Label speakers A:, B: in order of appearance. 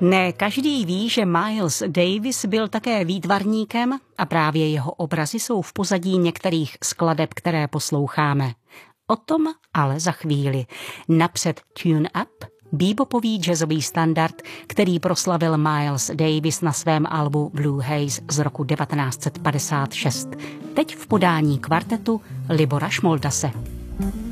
A: Ne každý ví, že Miles Davis byl také výtvarníkem a právě jeho obrazy jsou v pozadí některých skladeb, které posloucháme. O tom ale za chvíli. Napřed Tune Up, bebopový jazzový standard, který proslavil Miles Davis na svém albu Blue Haze z roku 1956. Teď v podání kvartetu Libora Šmoldase.